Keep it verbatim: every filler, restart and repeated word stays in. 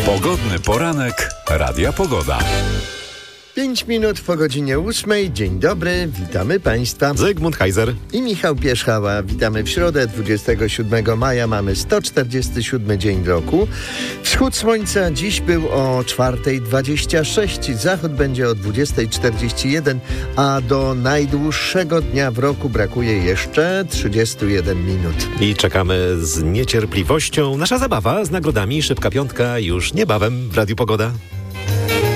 Pogodny poranek Radia Pogoda. Pięć minut po godzinie ósmej. Dzień dobry, witamy Państwa. Zygmunt Heiser I Michał Pierzchała. Witamy w środę, dwudziestego siódmego maja. Mamy sto czterdziesty siódmy dzień roku. Wschód słońca dziś był o czwartej dwadzieścia sześć. Zachód będzie o dwudziestej czterdzieści jeden, a do najdłuższego dnia w roku brakuje jeszcze trzydziestu jeden minut. i czekamy z niecierpliwością. Nasza zabawa z nagrodami Szybka Piątka już niebawem w Radiu Pogoda.